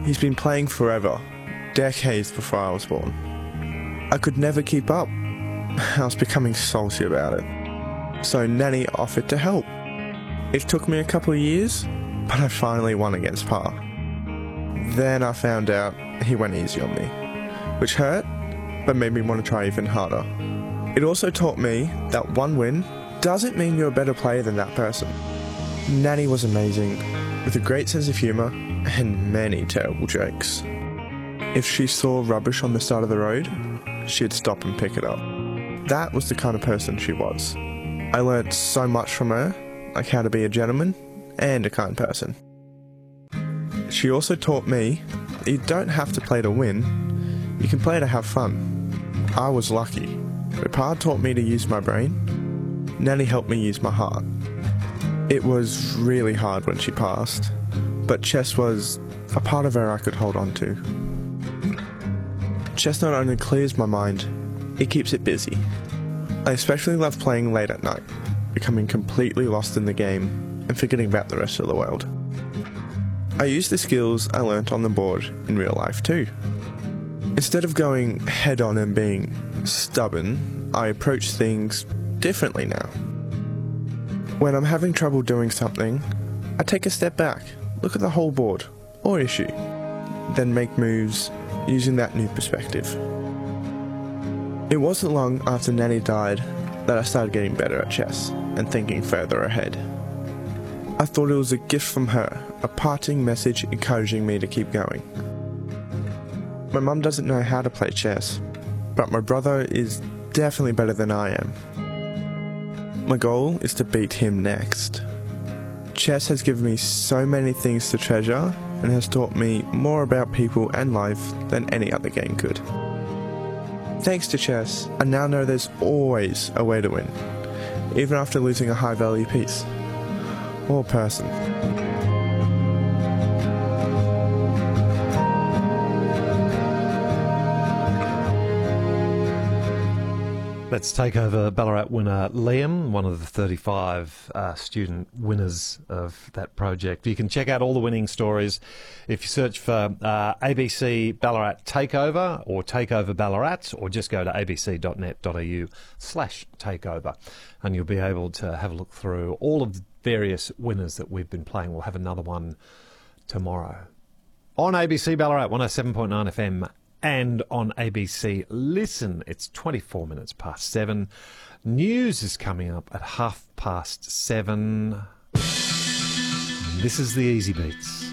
He's been playing forever, decades before I was born. I could never keep up. I was becoming salty about it. So Nanny offered to help. It took me a couple of years, but I finally won against par. Then I found out he went easy on me, which hurt, but made me want to try even harder. It also taught me that one win doesn't mean you're a better player than that person. Nanny was amazing, with a great sense of humour and many terrible jokes. If she saw rubbish on the side of the road, she'd stop and pick it up. That was the kind of person she was. I learnt so much from her, like how to be a gentleman and a kind person. She also taught me that you don't have to play to win, you can play to have fun. I was lucky, but Pa taught me to use my brain. Nanny helped me use my heart. It was really hard when she passed, but chess was a part of her I could hold on to. Chess not only clears my mind, it keeps it busy. I especially love playing late at night, becoming completely lost in the game and forgetting about the rest of the world. I use the skills I learnt on the board in real life too. Instead of going head on and being stubborn, I approach things differently now. When I'm having trouble doing something, I take a step back, look at the whole board or issue, then make moves using that new perspective. It wasn't long after Nanny died that I started getting better at chess and thinking further ahead. I thought it was a gift from her, a parting message encouraging me to keep going. My mum doesn't know how to play chess, but my brother is definitely better than I am. My goal is to beat him next. Chess has given me so many things to treasure and has taught me more about people and life than any other game could. Thanks to chess, I now know there's always a way to win, even after losing a high-value piece or person. Let's take over Ballarat winner Liam, one of the 35 student winners of that project. You can check out all the winning stories if you search for ABC Ballarat Takeover or Takeover Ballarat, or just go to abc.net.au/takeover and you'll be able to have a look through all of the various winners that we've been playing. We'll have another one tomorrow on ABC Ballarat 107.9 FM. And on ABC Listen, it's 24 minutes past 7. News is coming up at 7:30. This is the Easy Beats.